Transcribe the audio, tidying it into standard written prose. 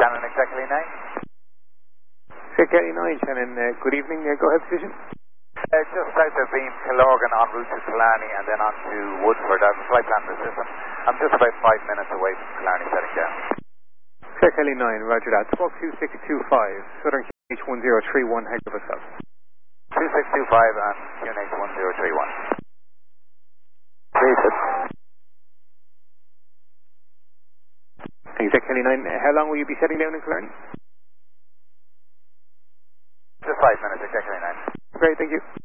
Shannon, exactly 9. Exactly 9, Shannon. Good evening. Go ahead, Susan. Just south of Beam, Killorgan, en route to Killarney, and then on to Woodford. I have a flight plan in the system. I'm just about 5 minutes away from Killarney setting down. Exactly 9, roger that. Squawk 2625, Southern QNH1031, head of us. 2625 and QNH1031. Great. Exactly 9. How long will you be setting down in Killarney? Just 5 minutes, exactly 9. Great, thank you.